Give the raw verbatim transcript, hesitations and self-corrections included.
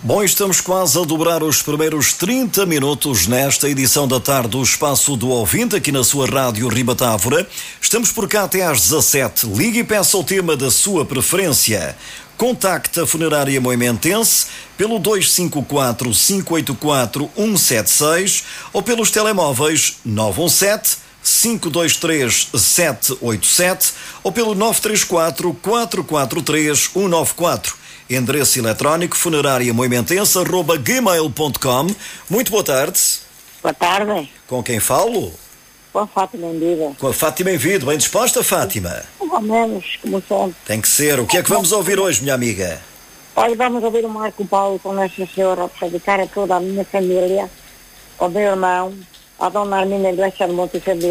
Bom, estamos quase a dobrar os primeiros trinta minutos nesta edição da tarde do Espaço do Ouvinte, aqui na sua rádio Riba Távora. Estamos por cá até às dezassete. Ligue e peça o tema da sua preferência. Contacte a Funerária Moimentense pelo dois cinco quatro, cinco oito quatro, um sete seis ou pelos telemóveis nove um sete, cinco dois três, sete oito sete ou pelo nove três quatro, quatro quatro três, um nove quatro. Endereço eletrónico funerariamoimentense arroba gmail ponto com. Muito boa tarde. Boa tarde. Com quem falo? Com a Fátima em vida. Com a Fátima em vida. Bem disposta, Fátima? Mais ou menos, como sempre. Tem que ser. O que é que vamos ouvir hoje, minha amiga? Olha, vamos ouvir o Marco Paulo com Nossa Senhora, para dedicar a toda a minha família, ao meu irmão, à dona Arminda Iglesias de Monte Verde.